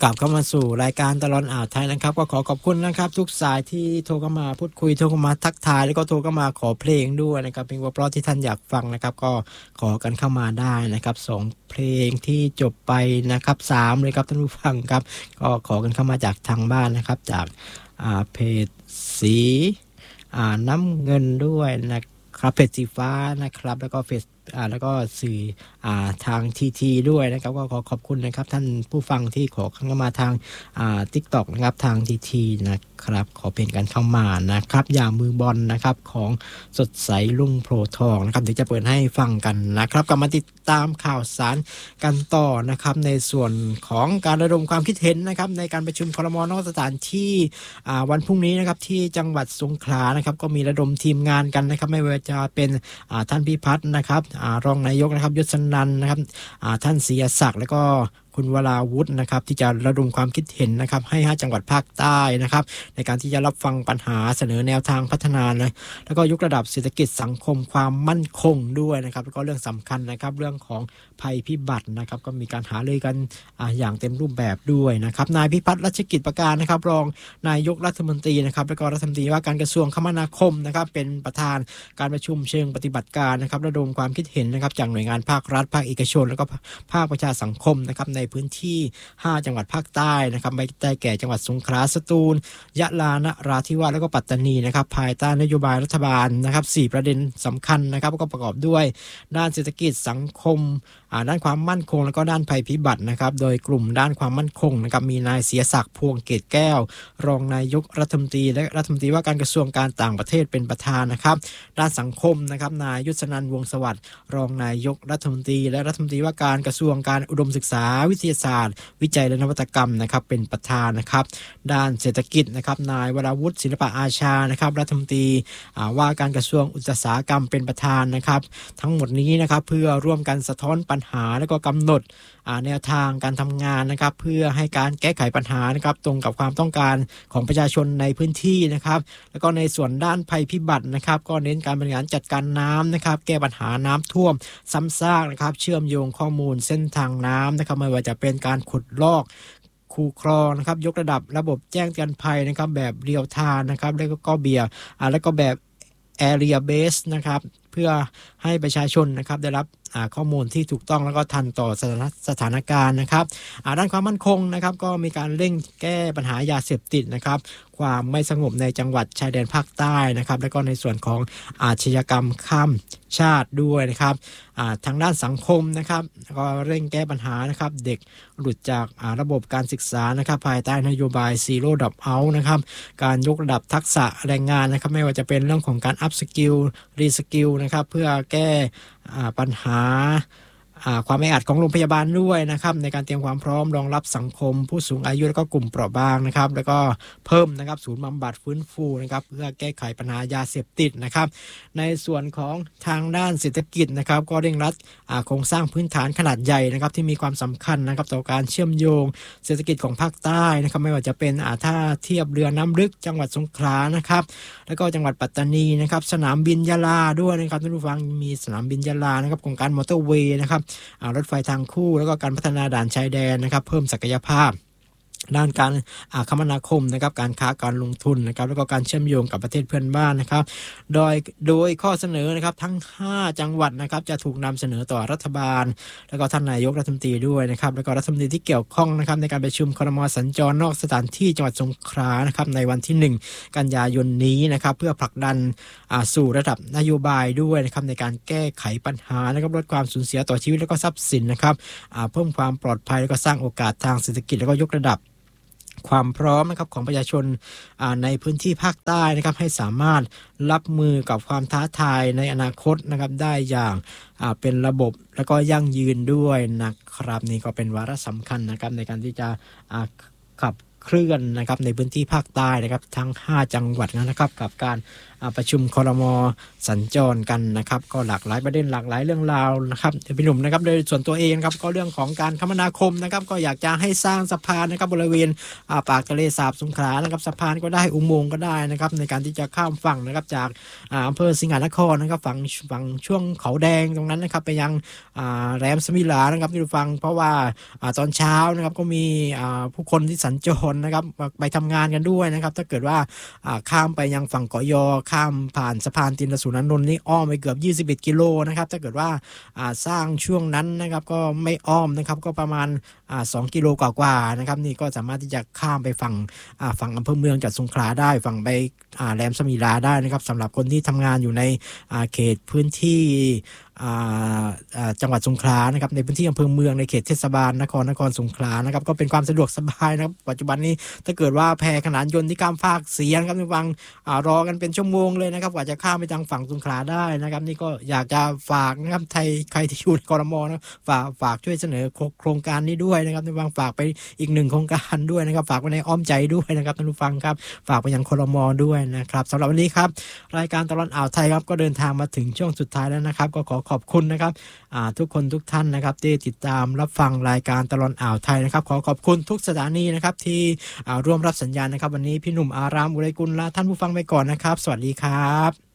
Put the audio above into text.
กลับเข้ามาสู่รายการตลอดอ่าวไทยนะครับก็ขอขอบคุณนะครับทุกสายที่โทรเข้ามาพูดคุยโทรเข้ามาทักทายแล้วก็โทรเข้ามาขอเพลงด้วยนะครับเพลงเพราะที่ท่านอยากฟังนะครับก็ขอกันเข้ามาได้นะครับ2เพลงที่จบไปนะครับ3เลยครับท่านผู้ฟังครับก็ขอกันเข้ามาจากทางบ้านนะครับจากเพจสีน้ำเงินด้วยนะครับเพจสีฟ้านะครับแล้วก็แล้วก็สื่อทางทีด้วยนะครับก็ขอขอบคุณนะครับท่านผู้ฟังที่ขอเข้ามาทางTikTok นะครับทางทีนะครับขอเพลงกันเข้ามานะครับอย่ามือบอลนะครับของสดใสลุ่งโพธิ์ทองนะครับเดี๋ยวจะเปิดให้ฟังกันนะครับกลับมาติดตามข่าวสารกันต่อนะครับในส่วนของการระดมความคิดเห็นนะครับในการประชุมครม.นอกสถานที่วันพรุ่งนี้นะครับที่จังหวัดสงขลานะครับก็มีระดมทีมงานกันนะครับไม่ว่าจะเป็นท่านพิพัฒน์นะครับรองนายกนะครับยศนันท์นะครับท่านศรีศักดิ์แล้วก็คุณวราวุฒินะครับที่จะระดมความคิดเห็นนะครับให้5จังหวัดภาคใต้นะครับในการที่จะรับฟังปัญหาเสนอแนวทางพัฒนาแล้วก็ยกระดับเศรษฐกิจสังคมความมั่นคงด้วยนะครับแล้วก็เรื่องสำคัญนะครับเรื่องของภัยพิบัตินะครับก็มีการหารือกันอย่างเต็มรูปแบบด้วยนะครับนายพิพัฒน์รัชกิจประการนะครับรองนายกรัฐมนตรีนะครับแล้วก็รัฐมนตรีว่าการกระทรวงคมนาคมนะครับเป็นประธานการประชุมเชิงปฏิบัติการนะครับระดมความคิดเห็นนะครับจากหน่วยงานภาครัฐภาคเอกชนแล้วก็ภาคประชาสังคมนะครับในพื้นที่5จังหวัดภาคใต้นะครับได้แก่จังหวัดสงขลาสตูลยะลานราธิวาสแล้วก็ปัตตานีนะครับภายใต้นโยบายรัฐบาลนะครับ4ประเด็นสำคัญนะครับก็ประกอบด้วยด้านเศรษฐกิจสังคมด้านความมั่นคงแล้วก็ด้านภัยพิบัตินะครับโดยกลุ่มด้านความมั่นคงนะครับมีนายเสียศักดิ์พวงเกตแก้วรองนายกรัฐมนตรีและรัฐมนตรีว่าการกระทรวงการต่างประเทศเป็นประธานนะครับด้านสังคมนะครับนายยศนันท์วงศ์สวัสดิ์รองนายกรัฐมนตรีและรัฐมนตรีว่าการกระทรวงการอุดมศึกษาวิทยาศาสตร์วิจัยและนวัตกรรมนะครับเป็นประธานนะครับด้านเศรษฐกิจนะครับนายวราวุฒิศิลปะอาชานะครับรัฐมนตรีว่าการกระทรวงอุตสาหกรรมเป็นประธานนะครับทั้งหมดนี้นะครับเพื่อร่วมกันสะท้อนปัญหาและก็กำหนดแนวทางการทำงานนะครับเพื่อให้การแก้ไขปัญหานะครับตรงกับความต้องการของประชาชนในพื้นที่นะครับแล้วก็ในส่วนด้านภัยพิบัตินะครับก็เน้นการบริหารจัดการน้ำนะครับแก้ปัญหาน้ำท่วมซ้ำซากนะครับเชื่อมโยงข้อมูลเส้นทางน้ำนะครับไม่ว่าจะเป็นการขุดลอกคูคลองนะครับยกระดับระบบแจ้งเตือนภัยนะครับแบบเรียลไทม์นะครับแล้วก็แบบArea Based นะครับเพื่อให้ประชาชนนะครับได้รับข้อมูลที่ถูกต้องแล้วก็ทันต่อสถานการณ์นะครับด้านความมั่นคงนะครับก็มีการเร่งแก้ปัญหายาเสพติดนะครับความไม่สงบในจังหวัดชายแดนภาคใต้นะครับแล้วก็ในส่วนของอาชญากรรมข้ามชาติด้วยนะครับทางด้านสังคมนะครับก็เร่งแก้ปัญหานะครับเด็กหลุดจากระบบการศึกษานะครับภายใต้นโยบาย Zero Drop Out นะครับการยกระดับทักษะแรงงานนะครับไม่ว่าจะเป็นเรื่องของการ Up Skill Re Skill นะครับเพื่อแก้ปัญหาความแออัดของโรงพยาบาลด้วยนะครับในการเตรียมความพร้อมรองรับสังคมผู้สูงอายุและก็กลุ่มเปราะบางนะครับแล้วก็เพิ่มนะครับศูนย์บำบัดฟื้นฟูนะครับเพื่อแก้ไขปัญหายาเสพติดนะครับในส่วนของทางด้านเศรษฐกิจนะครับก็เร่งรัดโครงสร้างพื้นฐานขนาดใหญ่นะครับที่มีความสำคัญนะครับต่อการเชื่อมโยงเศรษฐกิจของภาคใต้นะครับไม่ว่าจะเป็นท่าเทียบเรือน้ำลึกจังหวัดสงขลานะครับแล้วก็จังหวัดปัตตานีนะครับสนามบินยะลาด้วยนะครับท่านผู้ฟังมีสนามบินยะลานะครับโครงการมอเตอร์เวย์นะครับรถไฟทางคู่แล้วก็การพัฒนาด่านชายแดนนะครับเพิ่มศักยภาพด้านการคมนาคมนะครับการค้าการลงทุนนะครับแล้วก็การเชื่อมโยงกับประเทศเพื่อนบ้านนะครับโดยข้อเสนอนะครับทั้ง5จังหวัดนะครับจะถูกนำเสนอต่อรัฐบาลแล้วก็ท่านนายกรัฐมนตรีด้วยนะครับแล้วก็รัฐมนตรีที่เกี่ยวข้องนะครับในการประชุมครม.สัญจรนอกสถานที่จังหวัดสงขลานะครับในวันที่1กันยายนนี้นะครับเพื่อผลักดันสู่ระดับนโยบายด้วยนะครับในการแก้ไขปัญหานะครับลดความสูญเสียต่อชีวิตและก็ทรัพย์สินนะครับเพิ่มความปลอดภัยแล้วก็สร้างโอกาสทางเศรษฐกิจแล้วก็ยกระดับความพร้อมนะครับของประชาชนในพื้นที่ภาคใต้นะครับให้สามารถรับมือกับความท้าทายในอนาคตนะครับได้อย่างเป็นระบบแล้วก็ยั่งยืนด้วยนะครับนี่ก็เป็นวาระสำคัญนะครับในการที่จะขับเคลื่อนนะครับในพื้นที่ภาคใต้นะครับทั้ง5จังหวัดนะครับกับการประชุมครม.สัญจรกันนะครับก็หลากหลายประเด็นหลากหลายเรื่องราวนะครับพี่หนุ่มนะครับโดยส่วนตัวเองครับก็เรื่องของการคมนาคมนะครับก็อยากจะให้สร้างสะพานนะครับบริเวณปากทะเลสาบสงขลานะครับสะพานก็ได้อุโมงค์ก็ได้นะครับในการที่จะข้ามฝั่งนะครับจากอำเภอสิงหนครนะครับฝั่งช่วงเขาแดงตรงนั้นนะครับไปยังแหลมสมิลานะครับที่ฟังเพราะว่าตอนเช้านะครับก็มีผู้คนที่สัญจรนะครับไปทำงานกันด้วยนะครับถ้าเกิดว่าข้ามไปยังฝั่งเกาะยอข้ามผ่านสะพานตินสุรานนท์นี่อ้อมไปเกือบ21กิโลนะครับถ้าเกิดว่าสร้างช่วงนั้นนะครับก็ไม่อ้อมนะครับก็ประมาณ2กิโลกว่าๆนะครับนี่ก็สามารถที่จะข้ามไปฝั่งอำเภอเมืองจังหวัดสงขลาได้ฝั่งไปแหลมสมิลาได้นะครับสำหรับคนที่ทำงานอยู่ในเขตพื้นที่จังหวัดสงขลานะครับในพื้นที่อำเภอเมืองในเขตเทศบาลนครสงขลานะครับก็เป็นความสะดวกสบายนะครับปัจจุบันนี้ถ้าเกิดว่าแพขนานยนต์ที่ข้ามภาคเสียนะครับฟังรอกันเป็นชั่วโมงเลยนะครับกว่าจะข้ามไปทางฝั่งสงขลาได้นะครับนี่ก็อยากจะฝากนะครับใครที่อยู่ในกรม.นะฝากช่วยเสนอโครงการนี้ด้วยนะครับฟังฝากไปอีก1โครงการด้วยนะครับฝากไว้ในอ้อมใจด้วยนะครับท่านผู้ฟังครับฝากไปยังกรม.ด้วยนะครับสำหรับวันนี้ครับรายการตลอดอ่าวไทยครับก็เดินทางมาถึงช่วงสุดท้ายแล้วนะครับก็ขอบคุณนะครับทุกคนทุกท่านนะครับที่ติดตามรับฟังรายการตลอดอ่าวไทยนะครับขอบคุณทุกสถานีนะครับที่ร่วมรับสัญญาณนะครับวันนี้พี่หนุ่มอารามอุไรกุลลาท่านผู้ฟังไปก่อนนะครับสวัสดีครับ